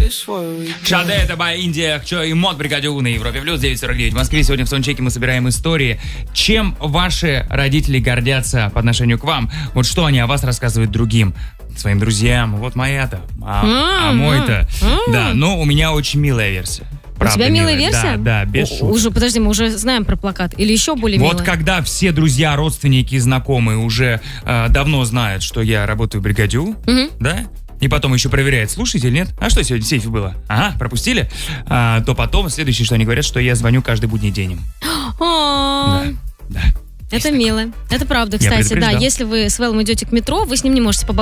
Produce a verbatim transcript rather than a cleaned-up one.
Шаде, это Бай Индия, Хчо и Мод, Бригадю на Европе Плюс, девять сорок девять в Москве. Сегодня в саундчеке мы собираем истории. Чем ваши родители гордятся по отношению к вам? Вот что они о вас рассказывают другим, своим друзьям. Вот моя-то, а, а мой-то. Да, но у меня очень милая версия. Правда, у тебя милая, милая версия? Да, да, без шуток. Уже, подожди, мы уже знаем про плакат. Или еще более Вот милая? когда все друзья, родственники и знакомые уже э, давно знают, что я работаю в Бригадю, Угу. да, и потом еще проверяют, слушаете или нет, а что сегодня в сейфе было? Ага, пропустили? А, то потом следующее, что они говорят, что я звоню каждый будний день им. О, Да, да. Это мило. Это правда, кстати, да. предупреждал. Если вы с Вэллом идете к метро, вы с ним не можете поболтать.